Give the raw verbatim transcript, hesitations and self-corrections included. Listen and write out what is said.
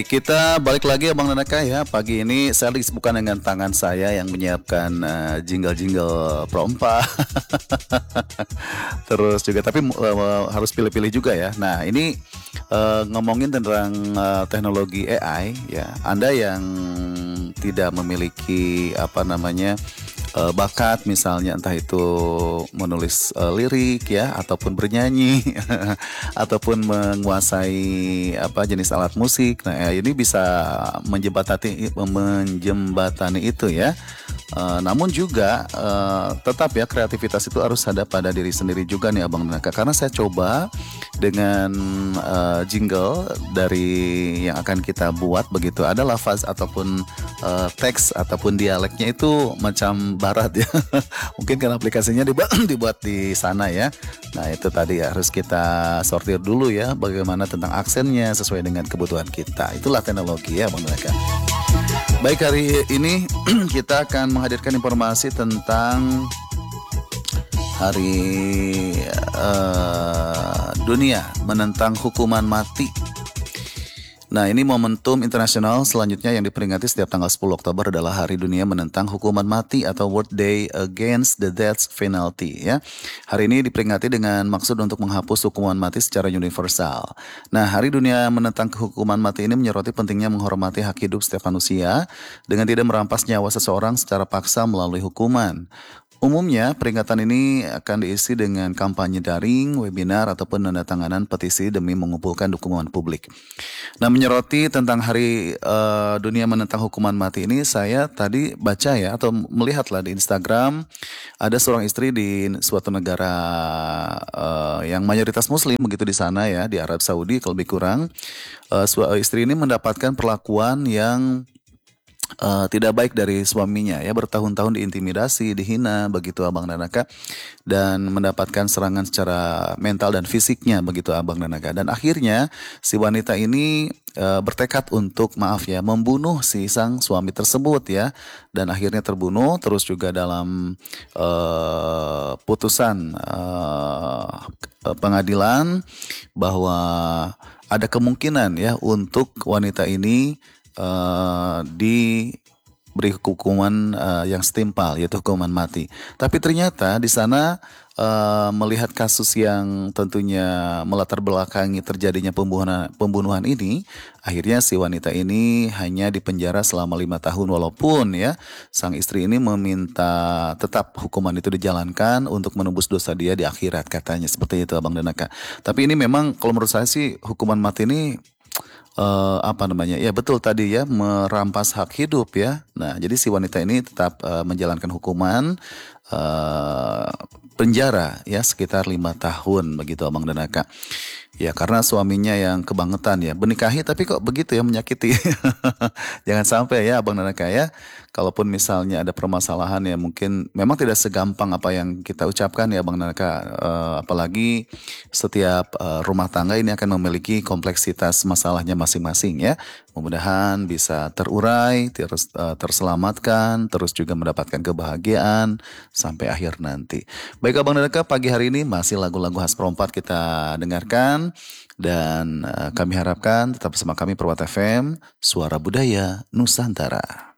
Kita balik lagi Abang Nanaka ya. Pagi ini saya disibukkan dengan tangan saya yang menyiapkan uh, jingle-jingle prompa. Terus juga tapi uh, harus pilih-pilih juga ya. Nah, ini uh, ngomongin tentang uh, teknologi A I ya. Anda yang tidak memiliki apa namanya uh, bakat misalnya entah itu menulis uh, lirik ya ataupun bernyanyi ataupun menguasai apa jenis alat musik. Nah, ya, ini bisa menjembatani menjembatani itu ya. Uh, namun juga uh, tetap ya kreativitas itu harus ada pada diri sendiri juga nih Abang Nanaka, karena saya coba dengan uh, jingle dari yang akan kita buat begitu, ada lafaz ataupun uh, teks ataupun dialeknya itu macam barat ya. Mungkin karena aplikasinya dibuat, dibuat di sana ya. Nah, itu tadi ya harus kita sortir dulu ya bagaimana tentang aksennya sesuai dengan kebutuhan kita. Itulah teknologi ya Abang Nanaka. Baik, hari ini kita akan menghadirkan informasi tentang Hari uh, Dunia Menentang Hukuman Mati. Nah, ini momentum internasional selanjutnya yang diperingati setiap tanggal sepuluh Oktober adalah Hari Dunia Menentang Hukuman Mati atau World Day Against the Death Penalty ya. Hari ini diperingati dengan maksud untuk menghapus hukuman mati secara universal. Nah, Hari Dunia Menentang Hukuman Mati ini menyoroti pentingnya menghormati hak hidup setiap manusia dengan tidak merampas nyawa seseorang secara paksa melalui hukuman. Umumnya, peringatan ini akan diisi dengan kampanye daring, webinar, ataupun penandatanganan petisi demi mengumpulkan dukungan publik. Nah, menyoroti tentang Hari uh, Dunia Menentang Hukuman Mati ini, saya tadi baca ya, atau melihatlah di Instagram, ada seorang istri di suatu negara uh, yang mayoritas Muslim, begitu di sana ya, di Arab Saudi, kalau lebih kurang. Uh, istri ini mendapatkan perlakuan yang Uh, tidak baik dari suaminya ya, bertahun-tahun diintimidasi, dihina begitu Abang Nanaka, dan mendapatkan serangan secara mental dan fisiknya begitu Abang Nanaka. Dan akhirnya si wanita ini uh, bertekad untuk maaf ya membunuh si sang suami tersebut ya, dan akhirnya terbunuh. Terus juga dalam uh, putusan uh, pengadilan bahwa ada kemungkinan ya untuk wanita ini Uh, diberi hukuman uh, yang setimpal, yaitu hukuman mati. Tapi ternyata di sana uh, melihat kasus yang tentunya melatar belakangi terjadinya pembunuhan pembunuhan ini, akhirnya si wanita ini hanya dipenjara selama lima tahun, walaupun ya sang istri ini meminta tetap hukuman itu dijalankan untuk menembus dosa dia di akhirat, katanya seperti itu Abang Nanaka. Tapi ini memang kalau menurut saya sih hukuman mati ini Uh, apa namanya ya, betul tadi ya, merampas hak hidup ya. Nah, jadi si wanita ini tetap uh, menjalankan hukuman uh, penjara ya sekitar lima tahun begitu Abang Nanaka. Ya, karena suaminya yang kebangetan ya, bernikahi tapi kok begitu ya, menyakiti. Jangan sampai ya Abang Nanaka ya. Kalaupun misalnya ada permasalahan ya, mungkin memang tidak segampang apa yang kita ucapkan ya Abang Nanaka. Uh, apalagi setiap uh, rumah tangga ini akan memiliki kompleksitas masalahnya masing-masing ya. Mudah-mudahan bisa terurai, terus uh, terselamatkan, terus juga mendapatkan kebahagiaan sampai akhir nanti. Baik Abang Nanaka, pagi hari ini masih lagu-lagu khas perempat kita dengarkan. Dan uh, kami harapkan tetap bersama kami Perwata F M, Suara Budaya Nusantara.